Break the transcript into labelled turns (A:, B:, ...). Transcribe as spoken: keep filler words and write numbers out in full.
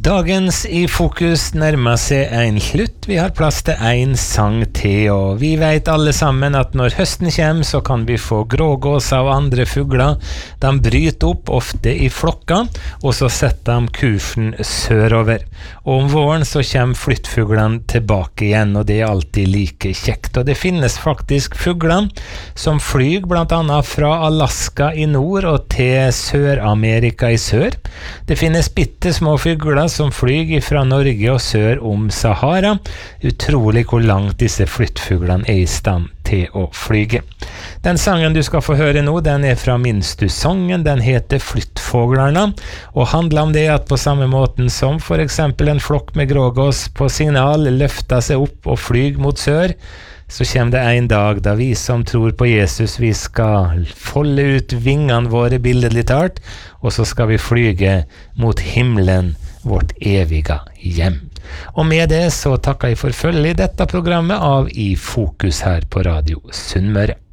A: Dagens I Fokus nærmer seg en slutt. Vi har plass til en sang til, og vi vet alle sammen at når høsten kommer, så kan vi få grågåser og andre fugler. De bryter opp, ofte I flokker, og så setter de kursen sørover. Og om våren så kommer flyttfuglene tilbake igjen, og det er alltid like kjekt. Og det finnes faktisk fugler som flyg blant annet fra Alaska I nord og til Sør-Amerika I sør. Det finnes bittesmå fugler som flyg fra Norge og sør om Sahara. Utrolig hvor langt disse flyttfuglene er I stand til å flyge. Den sangen du skal få høre nå, den er fra Minstu-songen. Den heter Flyttfåglarna, og handler om det at på samme måten som for eksempel en flokk med grågås på signal løfter seg opp og flyg mot sør, så kommer det en dag da vi som tror på Jesus, vi skal folde ut vingene våre billedlig talt, og så skal vi flyge mot himmelen, vårt evige hjem. Og med det så takker jeg for følge I dette programmet av I Fokus her på Radio Sunnmøre.